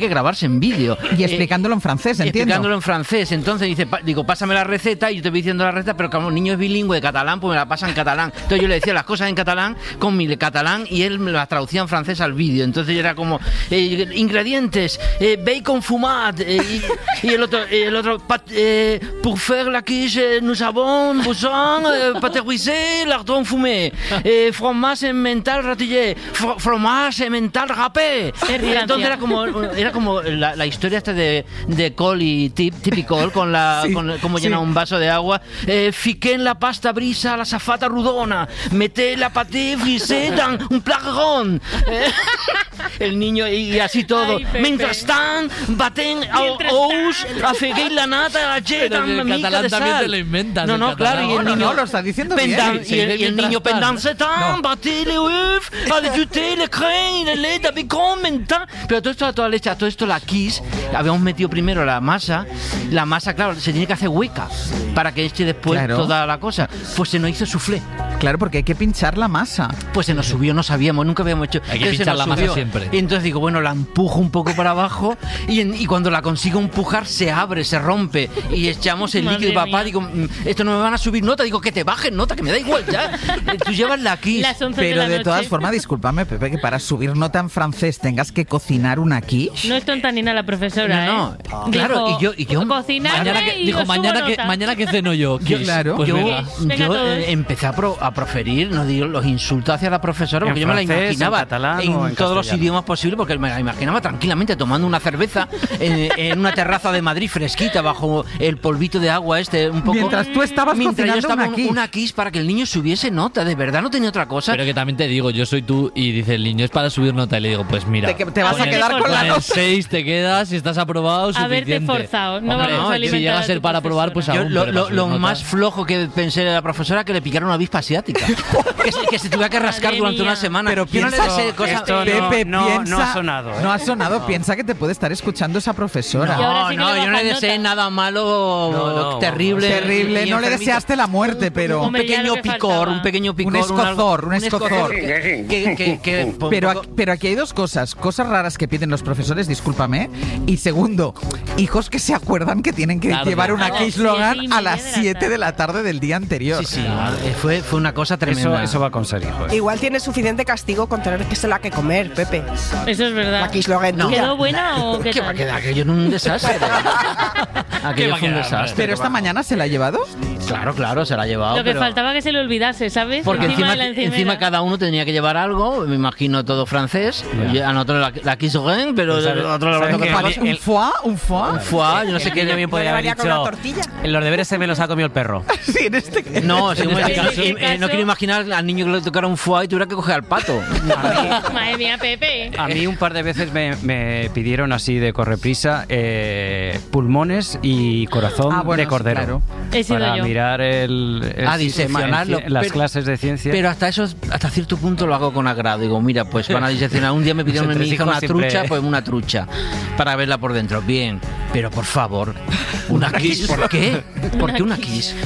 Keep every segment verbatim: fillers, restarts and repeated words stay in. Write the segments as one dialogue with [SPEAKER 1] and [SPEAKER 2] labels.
[SPEAKER 1] que grabarse en vídeo.
[SPEAKER 2] Y explicándolo eh, en francés, entiendo.
[SPEAKER 1] Explicándolo en francés. Entonces dice, pa, digo, pásame la receta y yo te voy diciendo la receta, pero como el niño es bilingüe de catalán, pues me la pasa en catalán. Entonces yo le decía las cosas en catalán con mi catalán y él me las traducía en francés al vídeo. Entonces yo era como, eh, ingredientes, eh, bacon fumat, eh, y, y el otro, eh, el otro pat, eh, pour faire la quiche, nous avons besoin, eh, pâté brisé, lardon fumé, eh, fromage mental ratillé, fr- fromage mental râpé. Entonces era como, era como la, la historia esta de, de Col y tip, Tipicol con la, sí, con cómo sí. llena un vaso de agua. Eh, fiqué en la pasta brisa la safata rudona, meté la pâté brisé dans un placarón. Eh, el niño y así todo.
[SPEAKER 3] Ay,
[SPEAKER 1] mientras tan baten ous, afegué la nata, la jeta, una mica de
[SPEAKER 4] también
[SPEAKER 1] sal.
[SPEAKER 4] te lo inventas.
[SPEAKER 1] No, no, claro, y el niño
[SPEAKER 2] no, no, lo está diciendo
[SPEAKER 1] pendan,
[SPEAKER 2] bien.
[SPEAKER 1] y el, y el niño pendance tan, baté le œuf, ajouté le crème, le lait, bacon, mental. Pero todo esto a toda leche, a todo esto la quiche, habíamos metido primero la masa, la masa, claro, se tiene que hacer hueca para que eche después claro. toda la cosa. Pues se nos hizo soufflé.
[SPEAKER 2] Claro, porque hay que pinchar la masa.
[SPEAKER 1] Pues se nos subió, no sabíamos, nunca habíamos hecho.
[SPEAKER 4] Hay que pinchar la masa siempre.
[SPEAKER 1] Y entonces digo, bueno, la empujo un poco para abajo y, en, y cuando la consigo empujar se abre, se rompe y echamos el líquido. Y papá, digo, esto no me van a subir nota. Digo, que te bajen nota, que me da igual ya. Tú llevas la quiche.
[SPEAKER 2] Pero
[SPEAKER 3] de,
[SPEAKER 2] de
[SPEAKER 3] noche.
[SPEAKER 2] todas formas, discúlpame, Pepe, que para subir nota en francés tengas que cocinar una quiche.
[SPEAKER 3] No es tonta ni nada la profesora,
[SPEAKER 1] no, no.
[SPEAKER 3] ¿eh?
[SPEAKER 1] Ah. Claro,
[SPEAKER 3] dijo,
[SPEAKER 1] y yo, y yo
[SPEAKER 3] mañana que,
[SPEAKER 4] y dijo, mañana que, mañana que ceno yo.
[SPEAKER 2] yo claro.
[SPEAKER 4] Pues
[SPEAKER 1] yo
[SPEAKER 4] venga.
[SPEAKER 3] Venga,
[SPEAKER 1] yo eh, empecé a, pro, a proferir, no digo, los insultos hacia la profesora, porque yo me la imaginaba
[SPEAKER 5] en, catalán,
[SPEAKER 1] en,
[SPEAKER 5] en
[SPEAKER 1] todos los
[SPEAKER 5] castellano.
[SPEAKER 1] idiomas posibles, porque me la imaginaba tranquilamente tomando una cerveza en, en una terraza de Madrid fresquita, bajo el polvito de agua este, un poco.
[SPEAKER 2] Mientras tú estabas
[SPEAKER 1] mientras yo
[SPEAKER 2] cocinando
[SPEAKER 1] estaba
[SPEAKER 2] una quiche.
[SPEAKER 1] una quiche para que el niño subiese nota, de verdad no tenía otra cosa.
[SPEAKER 4] Pero que también te digo, yo soy tú y dice el niño, es para subir nota. Y le digo, pues mira,
[SPEAKER 2] te, te vas a
[SPEAKER 4] el,
[SPEAKER 2] quedar con la
[SPEAKER 4] con
[SPEAKER 2] nota.
[SPEAKER 4] el seis te quedas, si estás aprobado, suficiente.
[SPEAKER 3] Haberte forzado, no
[SPEAKER 4] Hombre,
[SPEAKER 3] vamos a alimentar
[SPEAKER 4] si llega a
[SPEAKER 3] a
[SPEAKER 4] ser
[SPEAKER 3] tu
[SPEAKER 4] para aprobar, pues
[SPEAKER 3] profesora.
[SPEAKER 4] aún.
[SPEAKER 1] Yo, lo
[SPEAKER 4] pero
[SPEAKER 1] lo,
[SPEAKER 4] para
[SPEAKER 1] lo
[SPEAKER 4] subir
[SPEAKER 1] más
[SPEAKER 4] notas.
[SPEAKER 1] flojo que pensé de la profesora que le picara una avispa asiática. que, se, que se tuviera que rascar
[SPEAKER 3] Madre
[SPEAKER 1] durante
[SPEAKER 3] mía.
[SPEAKER 1] una semana.
[SPEAKER 2] Pero
[SPEAKER 1] yo no le
[SPEAKER 2] piensa-
[SPEAKER 1] deseo cosas.
[SPEAKER 5] esto no-
[SPEAKER 2] Pepe,
[SPEAKER 5] no,
[SPEAKER 2] piensa,
[SPEAKER 5] no ha sonado, ¿eh?
[SPEAKER 2] No ha sonado, no. Piensa que te puede estar escuchando esa profesora.
[SPEAKER 3] Y ahora
[SPEAKER 1] No,
[SPEAKER 3] sí que
[SPEAKER 1] no,
[SPEAKER 3] le
[SPEAKER 1] yo no le
[SPEAKER 3] bajan
[SPEAKER 1] deseé
[SPEAKER 3] nota.
[SPEAKER 1] nada malo,
[SPEAKER 5] No, no,
[SPEAKER 1] terrible.
[SPEAKER 2] Terrible,
[SPEAKER 1] y
[SPEAKER 2] no le
[SPEAKER 1] enfermito.
[SPEAKER 2] deseaste la muerte, pero...
[SPEAKER 1] Un
[SPEAKER 3] Hombre, ya
[SPEAKER 1] pequeño
[SPEAKER 3] lo que
[SPEAKER 1] picor,
[SPEAKER 3] faltaba.
[SPEAKER 1] un pequeño picor.
[SPEAKER 2] Un escozor,
[SPEAKER 1] una-
[SPEAKER 2] un escozor.
[SPEAKER 1] que- que- que- que- po-
[SPEAKER 2] Pero
[SPEAKER 1] poco-
[SPEAKER 2] aquí, pero aquí hay dos cosas, cosas raras que piden los profesores, discúlpame, y segundo, hijos que se acuerdan que tienen que
[SPEAKER 4] Tarde.
[SPEAKER 2] llevar una
[SPEAKER 3] A las
[SPEAKER 2] quiche Logan
[SPEAKER 3] siete y
[SPEAKER 2] a
[SPEAKER 3] media
[SPEAKER 2] las
[SPEAKER 3] de la
[SPEAKER 2] siete
[SPEAKER 3] tarde.
[SPEAKER 2] de la tarde del día anterior.
[SPEAKER 1] Sí, sí, eh, fue, fue una cosa
[SPEAKER 5] Eso,
[SPEAKER 1] tremenda.
[SPEAKER 5] eso va con ser hijo. ¿eh?
[SPEAKER 6] Igual tiene suficiente castigo con tener que se la que comer, Pepe.
[SPEAKER 3] Eso es verdad.
[SPEAKER 6] La quiche Logan
[SPEAKER 1] No.
[SPEAKER 6] tuya.
[SPEAKER 3] ¿Quedó buena o qué
[SPEAKER 1] ¿Qué va a
[SPEAKER 3] tal?
[SPEAKER 1] quedar? Aquello en un desastre.
[SPEAKER 4] ¿Qué
[SPEAKER 1] Aquello
[SPEAKER 4] va a
[SPEAKER 1] fue un
[SPEAKER 4] quedar,
[SPEAKER 1] desastre.
[SPEAKER 2] Pero esta mañana se la ha llevado.
[SPEAKER 1] Claro, claro, se la ha llevado.
[SPEAKER 3] Lo que
[SPEAKER 1] pero-
[SPEAKER 3] faltaba que se le olvidase, ¿sabes?
[SPEAKER 1] Porque encima,
[SPEAKER 3] de la encimera.
[SPEAKER 1] encima cada uno tenía que llevar algo, me imagino todo francés. Y a nosotros la, la quiche Logan, pero
[SPEAKER 5] Pues, ¿sabes-
[SPEAKER 1] a otro
[SPEAKER 5] sabes
[SPEAKER 1] lo
[SPEAKER 5] que
[SPEAKER 1] que
[SPEAKER 5] el-
[SPEAKER 2] Un foie, un foie.
[SPEAKER 1] un foie, yo no sé qué.
[SPEAKER 5] También podría
[SPEAKER 6] ¿No
[SPEAKER 5] haber
[SPEAKER 6] llevaría con una
[SPEAKER 5] dicho,
[SPEAKER 6] tortilla?
[SPEAKER 5] en los deberes se me los ha comido el perro.
[SPEAKER 2] Sí, en este caso.
[SPEAKER 1] No, sí,
[SPEAKER 4] En
[SPEAKER 1] bueno,
[SPEAKER 4] este
[SPEAKER 1] eh,
[SPEAKER 4] caso-
[SPEAKER 1] eh, eh, no quiero imaginar al niño que le tocara un foie y tuviera que coger al pato.
[SPEAKER 3] Madre mía, Pepe.
[SPEAKER 5] A mí un par de veces me, me pidieron así de correprisa eh, pulmones y corazón
[SPEAKER 2] Ah, bueno,
[SPEAKER 5] de cordero.
[SPEAKER 2] claro.
[SPEAKER 3] He sido
[SPEAKER 5] para
[SPEAKER 3] yo.
[SPEAKER 5] mirar el, el
[SPEAKER 1] Ah,
[SPEAKER 5] sistema,
[SPEAKER 1] diseccionarlo.
[SPEAKER 5] en ci- las
[SPEAKER 1] Pero-
[SPEAKER 5] clases de ciencia.
[SPEAKER 1] Pero hasta eso, hasta cierto punto lo hago con agrado. Digo, mira, pues van a diseccionar. Un día me pidieron a mi hija una
[SPEAKER 5] siempre-
[SPEAKER 1] trucha, pues una trucha, para verla por dentro. Bien, pero por favor, una kiss. ¿Por qué? ¿Por qué una kiss?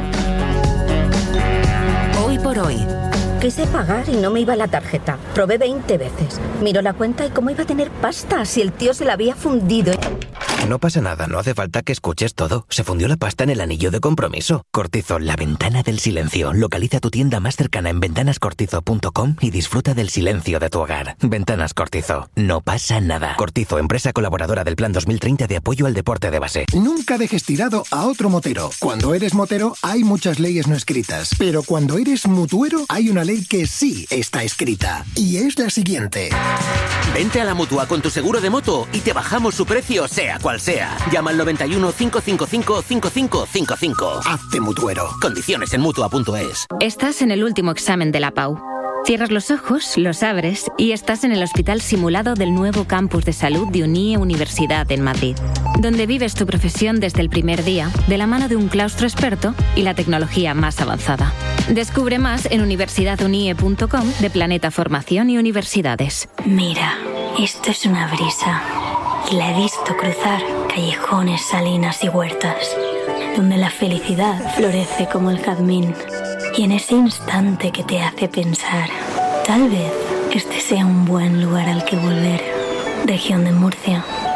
[SPEAKER 7] Hoy por hoy.
[SPEAKER 8] Quise pagar y no me iba la tarjeta. Probé veinte veces. Miro la cuenta y cómo iba a tener pasta si el tío se la había fundido.
[SPEAKER 9] No pasa nada, no hace falta que escuches todo. Se fundió la pasta en el anillo de compromiso. Cortizo, la ventana del silencio. Localiza tu tienda más cercana en ventanas cortizo punto com y disfruta del silencio de tu hogar. Ventanas Cortizo. No pasa nada. Cortizo, empresa colaboradora del Plan dos mil treinta de apoyo al deporte de base.
[SPEAKER 10] Nunca dejes tirado a otro motero. Cuando eres motero hay muchas leyes no escritas, pero cuando eres mutuero hay una ley que sí está escrita. Y es la siguiente.
[SPEAKER 11] Vente a la Mutua con tu seguro de moto y te bajamos su precio sea cual sea. Llama al noventa y uno, cinco cinco cinco, cinco cinco cinco cinco.
[SPEAKER 10] Hazte mutuero.
[SPEAKER 11] Condiciones en mutua punto es.
[SPEAKER 7] Estás en el último examen de la P A U. Cierras los ojos, los abres y estás en el hospital simulado del nuevo campus de salud de Unie Universidad en Madrid, donde vives tu profesión desde el primer día, de la mano de un claustro experto y la tecnología más avanzada. Descubre más en universidad unie punto com de Planeta Formación y Universidades.
[SPEAKER 12] Mira, esto es una brisa. Y la he visto cruzar callejones, salinas y huertas, donde la felicidad florece como el jazmín. Y en ese instante que te hace pensar, tal vez este sea un buen lugar al que volver. Región de Murcia.